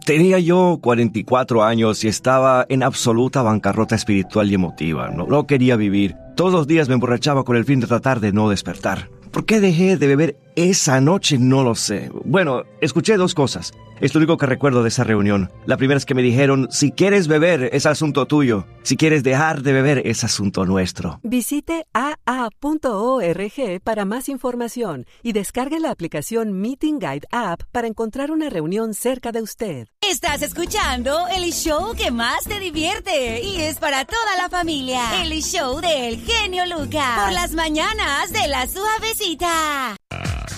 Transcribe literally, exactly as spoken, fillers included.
Tenía yo cuarenta y cuatro años y estaba en absoluta bancarrota espiritual y emotiva. No, no quería vivir. Todos los días me emborrachaba con el fin de tratar de no despertar. ¿Por qué dejé de beber esa noche? No lo sé. Bueno, escuché dos cosas. Es lo único que recuerdo de esa reunión. La primera es que me dijeron, si quieres beber, es asunto tuyo. Si quieres dejar de beber, es asunto nuestro. Visite a a punto org para más información y descargue la aplicación Meeting Guide App para encontrar una reunión cerca de usted. Estás escuchando el show que más te divierte y es para toda la familia. El show del genio Lucas. Por las mañanas de La Suavecita.